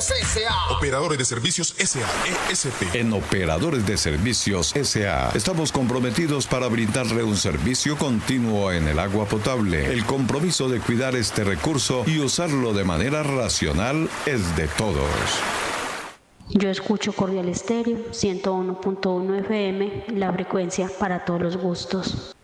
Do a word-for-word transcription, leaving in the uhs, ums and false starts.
S A Operadores de Servicios S A E S P. En Operadores de Servicios S A estamos comprometidos para brindarle un servicio continuo en el agua potable. El compromiso de cuidar este recurso y usarlo de manera racional es de todos. Yo escucho Cordial Estéreo ciento uno punto uno F M, la frecuencia para todos los gustos.